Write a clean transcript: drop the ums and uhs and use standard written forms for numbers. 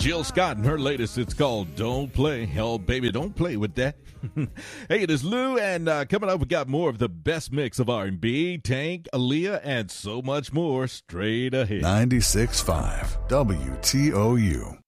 Jill Scott and her latest, it's called Don't Play. Hell, baby, don't play with that. Hey, it is Lou, and coming up, we got more of the best mix of R&B, Tank, Aaliyah, and so much more straight ahead. 96.5 WTOU.